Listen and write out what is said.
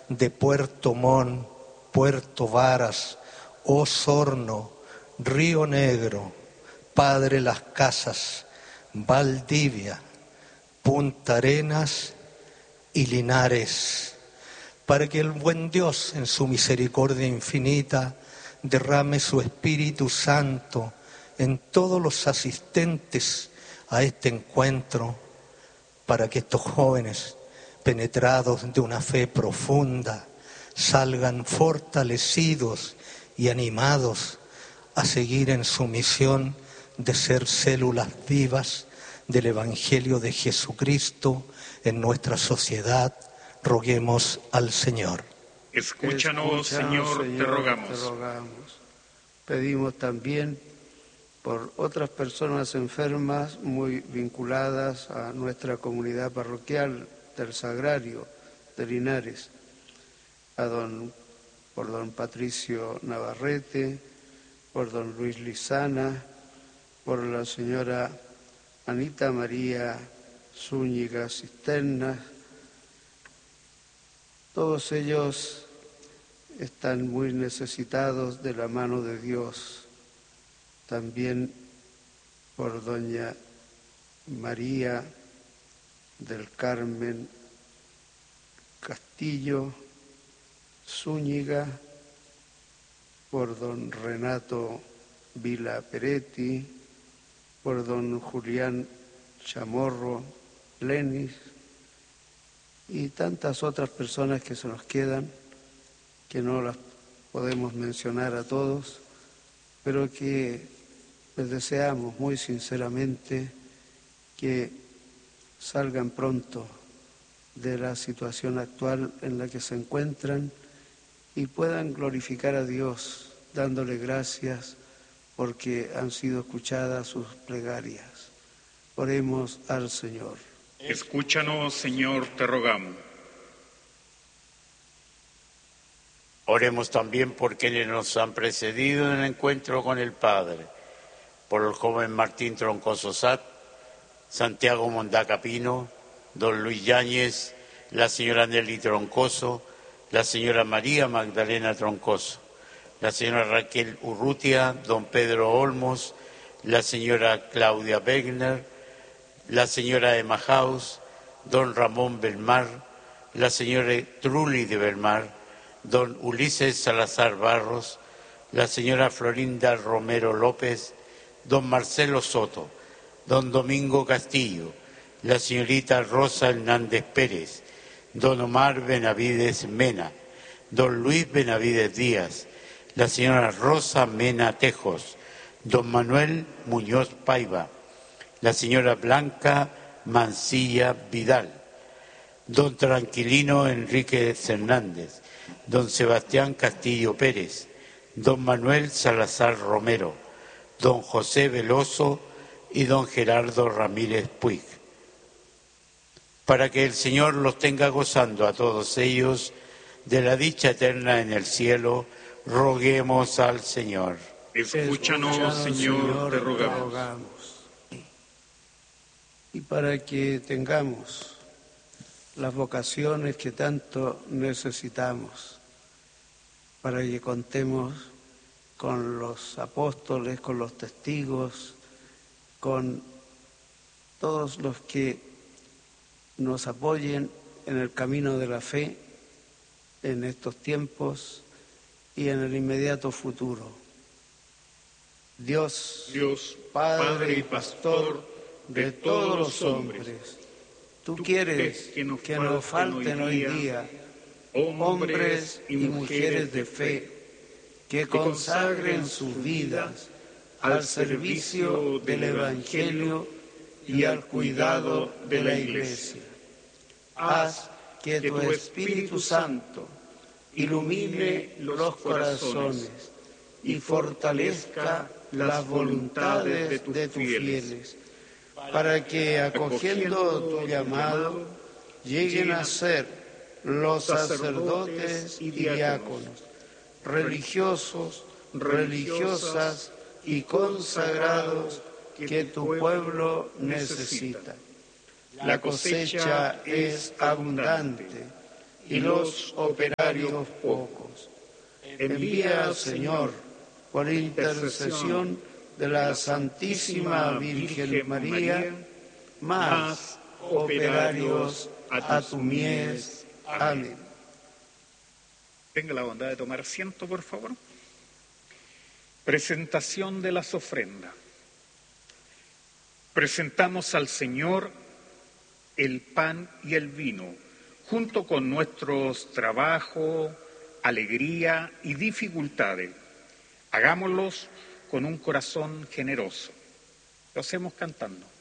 de Puerto Montt, Puerto Varas, Osorno, Río Negro, Padre Las Casas, Valdivia, Punta Arenas y Linares, para que el buen Dios en su misericordia infinita derrame su Espíritu Santo en todos los asistentes a este encuentro, para que estos jóvenes, penetrados de una fe profunda, salgan fortalecidos y animados a seguir en su misión de ser células vivas del Evangelio de Jesucristo en nuestra sociedad. Roguemos al Señor. Escúchanos, Señor, te rogamos. Pedimos también por otras personas enfermas muy vinculadas a nuestra comunidad parroquial del Sagrario de Linares, por don Patricio Navarrete, por don Luis Lizana, por la señora Anita María Zúñiga Cisterna. Todos ellos están muy necesitados de la mano de Dios. También por doña María del Carmen Castillo Zúñiga, por don Renato Vila Peretti, por don Julián Chamorro Lenis y tantas otras personas que se nos quedan, que no las podemos mencionar a todos, pero que les deseamos muy sinceramente que salgan pronto de la situación actual en la que se encuentran y puedan glorificar a Dios dándole gracias porque han sido escuchadas sus plegarias. Oremos al Señor. Escúchanos, Señor, te rogamos. Oremos también por quienes nos han precedido en el encuentro con el Padre, por el joven Martín Troncoso Sat, Santiago Mondaca Pino, don Luis Yáñez, la señora Nelly Troncoso, la señora María Magdalena Troncoso, la señora Raquel Urrutia, don Pedro Olmos, la señora Claudia Wegner, la señora Emma Haus, don Ramón Belmar, la señora Trulli de Belmar, don Ulises Salazar Barros, la señora Florinda Romero López, don Marcelo Soto, don Domingo Castillo, la señorita Rosa Hernández Pérez, don Omar Benavides Mena, don Luis Benavides Díaz, la señora Rosa Mena Tejos, don Manuel Muñoz Paiva, la señora Blanca Mancilla Vidal, don Tranquilino Enríquez Hernández, don Sebastián Castillo Pérez, don Manuel Salazar Romero, don José Veloso y don Gerardo Ramírez Puig. Para que el Señor los tenga gozando a todos ellos de la dicha eterna en el cielo, roguemos al Señor. Escúchanos, Señor, te rogamos. Y para que tengamos las vocaciones que tanto necesitamos, para que contemos con los apóstoles, con los testigos, con todos los que nos apoyen en el camino de la fe en estos tiempos y en el inmediato futuro. Dios, Padre y Pastor de todos los hombres, tú quieres que nos falten hoy día hombres y mujeres de fe que consagren sus vidas al servicio del Evangelio y al cuidado de la Iglesia. Haz que tu Espíritu Santo ilumine los corazones y fortalezca las voluntades de tus fieles, para que, acogiendo tu llamado, lleguen a ser los sacerdotes y diáconos, religiosos, religiosas y consagrados que tu pueblo necesita. La cosecha es abundante y los operarios pocos. Envía, Señor, por intercesión de la Santísima Virgen María, más operarios a tu mies. Amén. Tenga la bondad de tomar asiento, por favor. Presentación de las ofrendas. Presentamos al Señor el pan y el vino, junto con nuestros trabajos, alegría y dificultades. Hagámoslos con un corazón generoso. Lo hacemos cantando.